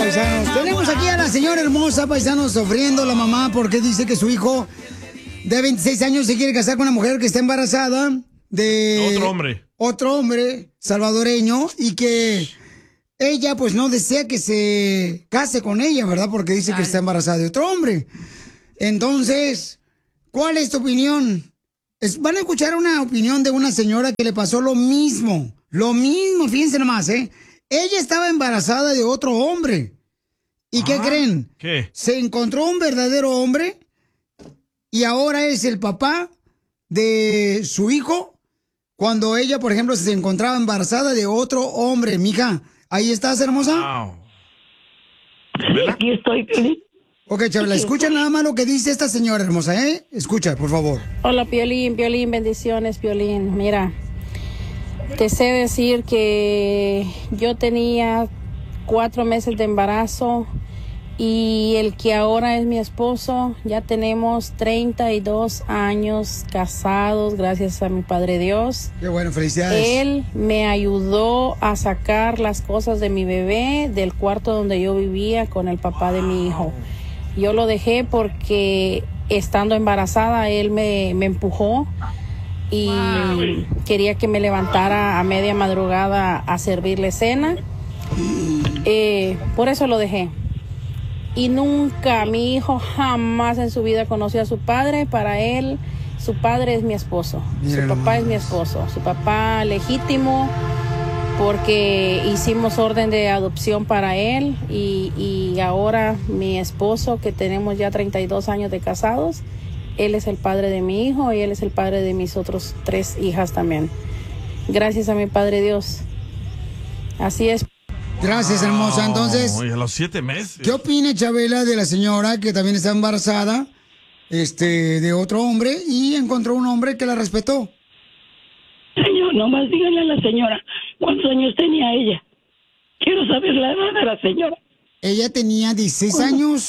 paisanos. Tenemos aquí a la señora hermosa, paisanos, sufriendo la mamá porque dice que su hijo de 26 años se quiere casar con una mujer que está embarazada de otro hombre salvadoreño y que ella pues no desea que se case con ella, ¿verdad? Porque dice que está embarazada de otro hombre. Entonces, ¿cuál es tu opinión? Van a escuchar una opinión de una señora que le pasó lo mismo, fíjense nomás, ¿eh? Ella estaba embarazada de otro hombre. ¿Y qué creen? ¿Qué? Se encontró un verdadero hombre y ahora es el papá de su hijo cuando ella, por ejemplo, se encontraba embarazada de otro hombre. Mija, ¿ahí estás, hermosa? Wow. Sí, aquí estoy feliz. Ok, Chabela, escucha nada más lo que dice esta señora hermosa, ¿eh? Escucha, por favor. Hola, Piolín, bendiciones, Piolín. Mira, te sé decir que yo tenía 4 meses de embarazo y el que ahora es mi esposo, ya tenemos 32 años casados, gracias a mi Padre Dios. Qué bueno, felicidades. Él me ayudó a sacar las cosas de mi bebé del cuarto donde yo vivía con el papá de mi hijo. Yo lo dejé porque estando embarazada él me empujó y quería que me levantara a media madrugada a servirle cena. Por eso lo dejé. Y nunca, mi hijo jamás en su vida conoció a su padre. Para él, su padre es mi esposo. Su papá es mi esposo. Su papá legítimo, porque hicimos orden de adopción para él. Y ahora mi esposo, que tenemos ya 32 años de casados, él es el padre de mi hijo y él es el padre de mis otros 3 hijas también. Gracias a mi Padre Dios. Así es. Gracias, hermosa. Entonces, a los 7 meses. ¿Qué opina Chabela de la señora que también está embarazada de otro hombre y encontró un hombre que la respetó? Señor, nomás díganle a la señora cuántos años tenía ella. Quiero saber la edad de la señora. Ella tenía 17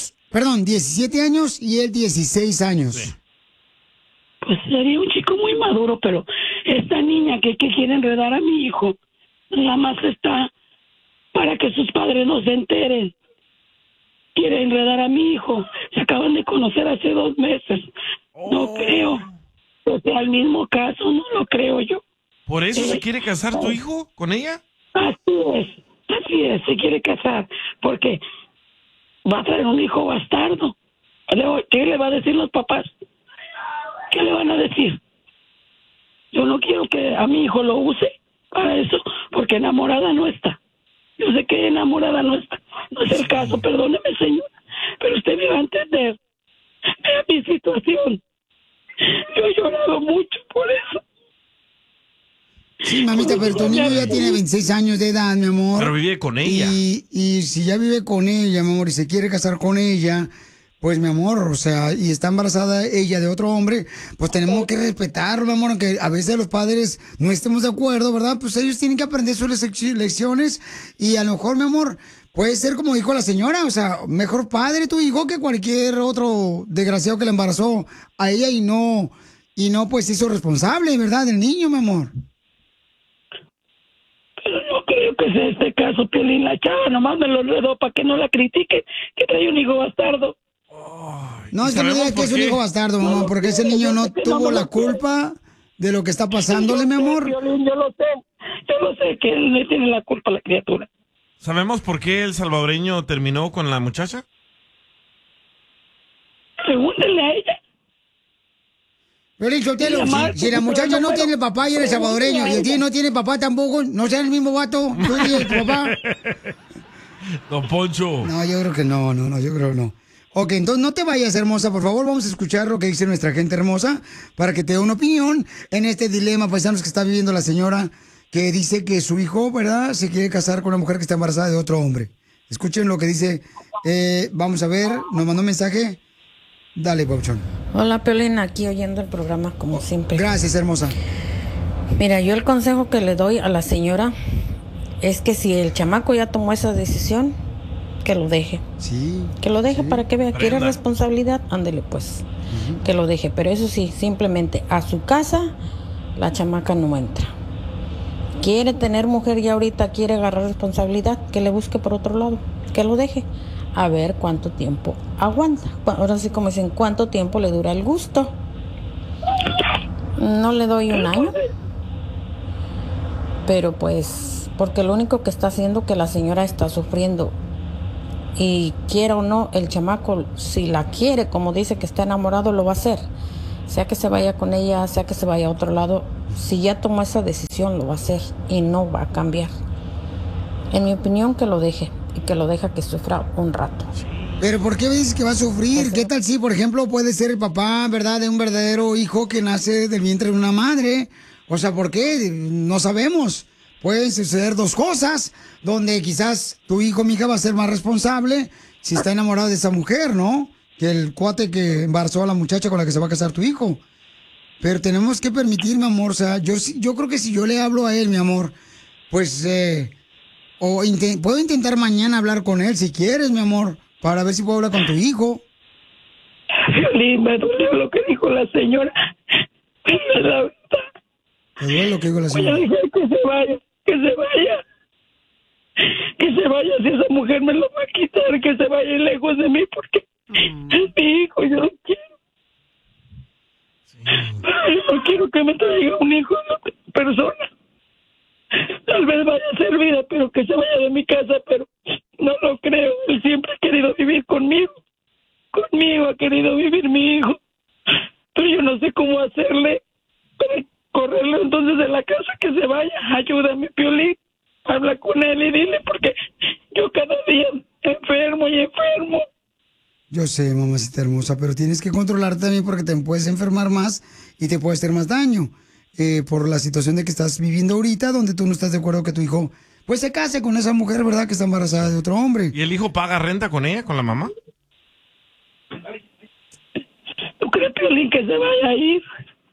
años y él 16 años. Sí. Pues sería un chico muy maduro, pero esta niña que quiere enredar a mi hijo, nada más está para que sus padres no se enteren. Quiere enredar a mi hijo. Se acaban de conocer hace 2 meses. No creo que sea el mismo caso, no lo creo yo. ¿Por eso se quiere casar tu hijo con ella? Así es, se quiere casar, porque va a traer un hijo bastardo. ¿Qué le va a decir los papás? ¿Qué le van a decir? Yo no quiero que a mi hijo lo use para eso, porque enamorada no está. Yo sé que enamorada no está. No es el caso, perdóneme, señora, pero usted me va a entender. Vea mi situación. Yo he llorado mucho por eso. Sí, mamita, pero tu niño ya tiene 26 años de edad, mi amor. Pero vive con ella. Y si ya vive con ella, mi amor, y se quiere casar con ella, pues, mi amor, o sea, y está embarazada ella de otro hombre, pues tenemos que respetarlo, mi amor, aunque a veces los padres no estemos de acuerdo, ¿verdad? Pues ellos tienen que aprender sus lecciones y a lo mejor, mi amor, puede ser como dijo la señora, o sea, mejor padre tu hijo que cualquier otro desgraciado que le embarazó a ella y no pues hizo responsable, ¿verdad? Del niño, mi amor. Pero no creo que sea este caso, Piolín. La chava nomás me lo enredó para que no la critique, que trae un hijo bastardo. No, es que no digas que es un hijo bastardo, mamá, porque ese niño no tuvo la culpa de lo que está pasándole, mi amor. Piolín, yo lo sé que él le tiene la culpa a la criatura. ¿Sabemos por qué el salvadoreño terminó con la muchacha? Pregúntenle a ella. Pero Sotelo, si la muchacha no tiene papá y eres salvadoreño, y el tío no tiene papá tampoco, ¿no sea el mismo vato? ¿Tú y tu papá? Don Poncho. No, yo creo que no, yo creo que no. Ok, entonces no te vayas, hermosa, por favor, vamos a escuchar lo que dice nuestra gente hermosa para que te dé una opinión en este dilema, paisanos, que está viviendo la señora que dice que su hijo, ¿verdad?, se quiere casar con una mujer que está embarazada de otro hombre. Escuchen lo que dice, vamos a ver, nos mandó un mensaje. Dale, Pauchón. Hola, Piolín, aquí oyendo el programa como siempre. Gracias, hermosa. Mira, yo el consejo que le doy a la señora es que si el chamaco ya tomó esa decisión, que lo deje. Sí. Que lo deje, sí. para que vea. ¿Quiere responsabilidad? Ándele pues. Que lo deje. Pero eso sí, simplemente a su casa la chamaca no entra. Quiere tener mujer y ahorita quiere agarrar responsabilidad, que le busque por otro lado. que lo deje. A ver cuánto tiempo aguanta. Ahora sí, como dicen, cuánto tiempo le dura el gusto. No le doy un año. Pero pues, porque lo único que está haciendo que la señora está sufriendo. Y quiera o no, el chamaco, si la quiere, como dice que está enamorado, lo va a hacer. Sea que se vaya con ella, sea que se vaya a otro lado. Si ya tomó esa decisión, lo va a hacer y no va a cambiar. En mi opinión, que lo deje y que lo deja que sufra un rato. Pero ¿por qué dices que va a sufrir? ¿Qué tal si, por ejemplo, puede ser el papá, verdad, de un verdadero hijo que nace del vientre de una madre? O sea, ¿por qué? No sabemos. Pueden suceder dos cosas, donde quizás tu hijo, mija, va a ser más responsable si está enamorado de esa mujer, ¿no? Que el cuate que embarazó a la muchacha con la que se va a casar tu hijo. Pero tenemos que permitir, mi amor, o sea, yo creo que si yo le hablo a él, mi amor, pues, puedo intentar mañana hablar con él, si quieres, mi amor, para ver si puedo hablar con tu hijo. Violín, me dolió lo que dijo la señora. Es la verdad. ¿Te duele lo que dijo la señora? Voy a dejar que se vaya, que se vaya. Que se vaya, si esa mujer me lo va a quitar, que se vaya lejos de mí, porque es mi hijo, yo lo quiero. Pero yo no quiero que me traiga un hijo de otra persona. Tal vez vaya a ser vida, pero que se vaya de mi casa, pero no lo creo. Él siempre ha querido vivir conmigo. Conmigo ha querido vivir mi hijo. Pero yo no sé cómo hacerle para correrlo entonces de la casa, que se vaya. Ayúdame, Piolín. Habla con él y dile, porque yo cada día enfermo y enfermo. Yo sé, mamacita hermosa, pero tienes que controlarte también porque te puedes enfermar más y te puede hacer más daño. Por la situación de que estás viviendo ahorita, donde tú no estás de acuerdo que tu hijo pues se case con esa mujer, ¿verdad? Que está embarazada de otro hombre. ¿Y el hijo paga renta con ella, con la mamá? ¿Tú crees, Piolín, que se vaya a ir?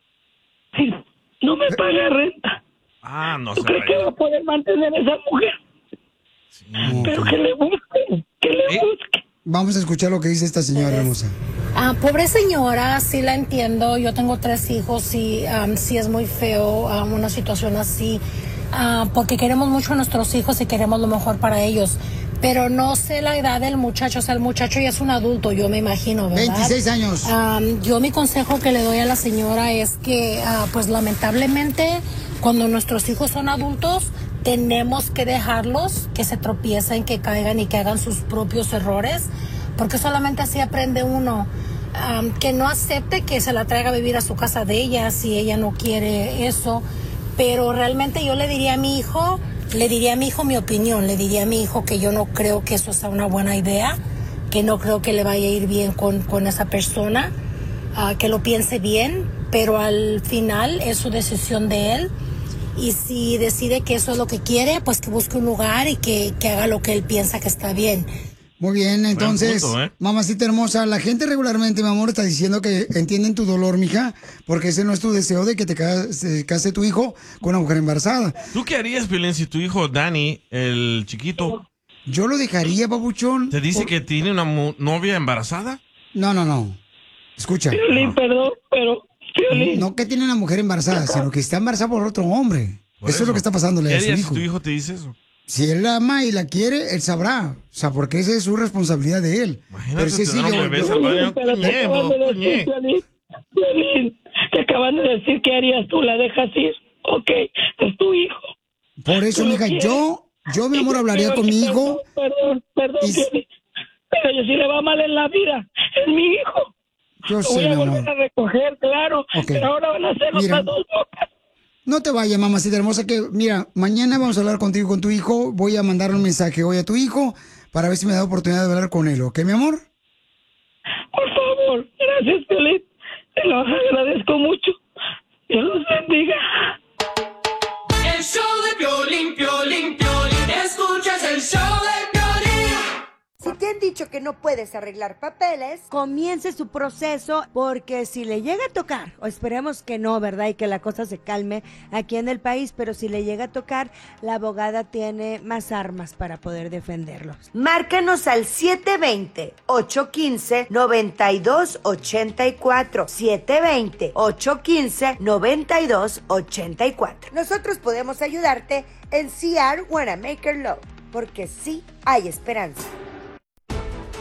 Si no me paga renta. No ¿Tú se crees que va a poder mantener a esa mujer? Sí. Pero que le busque, que le busque. Vamos a escuchar lo que dice esta señora hermosa. Pobre señora, sí la entiendo. Yo tengo 3 hijos y sí es muy feo una situación así, porque queremos mucho a nuestros hijos y queremos lo mejor para ellos. Pero no sé la edad del muchacho, o sea, el muchacho ya es un adulto, yo me imagino, ¿verdad? 26 años. Yo mi consejo que le doy a la señora es que, pues lamentablemente, cuando nuestros hijos son adultos, tenemos que dejarlos que se tropiecen, que caigan y que hagan sus propios errores, porque solamente así aprende uno. Que no acepte que se la traiga a vivir a su casa de ella si ella no quiere eso, pero realmente yo le diría a mi hijo mi opinión, le diría a mi hijo que yo no creo que eso sea una buena idea, que no creo que le vaya a ir bien con esa persona, que lo piense bien, pero al final es su decisión de él. Y si decide que eso es lo que quiere, pues que busque un lugar y que haga lo que él piensa que está bien. Muy bien, entonces, punto, mamacita hermosa, la gente regularmente, mi amor, está diciendo que entienden tu dolor, mija, porque ese no es tu deseo de que se case tu hijo con una mujer embarazada. ¿Tú qué harías, Piolín, si tu hijo Dani, el chiquito, Yo lo dejaría, papuchón. te dice que tiene una novia embarazada? No. Escucha. Piolín, perdón, pero... Piolín. No que tiene una mujer embarazada, sino que está embarazada por otro hombre. Eso es lo que está pasándole ¿Qué a su harías hijo. si tu hijo te dice eso? Si él la ama y la quiere, él sabrá. O sea, porque esa es su responsabilidad de él. Imagínate, Pero sí, te dan un bebé salvadoreño. Pero te acaban de decir, Piolín, te acaban de decir que harías tú, la dejas ir. Ok, es tu hijo. Por eso, mija, yo, mi amor, hablaría con mi hijo. Perdón, Piolín. Pero yo sí le va mal en la vida. Es mi hijo. Yo Lo sé, voy a mi volver amor. a recoger, claro. Ok. Pero ahora van a ser Mira. otras 2 bocas. No te vayas, mamacita hermosa, que mira, mañana vamos a hablar contigo con tu hijo. Voy a mandar un mensaje hoy a tu hijo para ver si me da oportunidad de hablar con él, ¿ok, mi amor? Por favor, gracias, Piolín. Te lo agradezco mucho. Dios los bendiga. El show de Piolín, Piolín, Piolín. Escuchas el show de Piolín. Si te han dicho que no puedes arreglar papeles, comience su proceso, porque si le llega a tocar, o esperemos que no, ¿verdad? Y que la cosa se calme aquí en el país, pero si le llega a tocar, la abogada tiene más armas para poder defenderlos. Márcanos al 720-815-9284. 720-815-9284. Nosotros podemos ayudarte en CR Wanamaker Law, porque sí hay esperanza.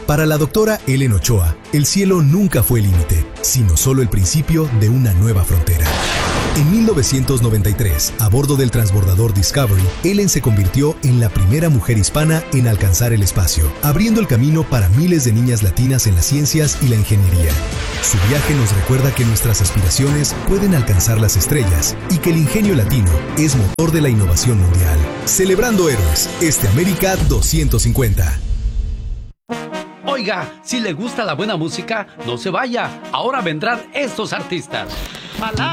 Para la doctora Ellen Ochoa, el cielo nunca fue el límite, sino solo el principio de una nueva frontera. En 1993, a bordo del transbordador Discovery, Ellen se convirtió en la primera mujer hispana en alcanzar el espacio, abriendo el camino para miles de niñas latinas en las ciencias y la ingeniería. Su viaje nos recuerda que nuestras aspiraciones pueden alcanzar las estrellas y que el ingenio latino es motor de la innovación mundial. Celebrando héroes, América 250. Oiga, si le gusta la buena música, no se vaya. Ahora vendrán estos artistas.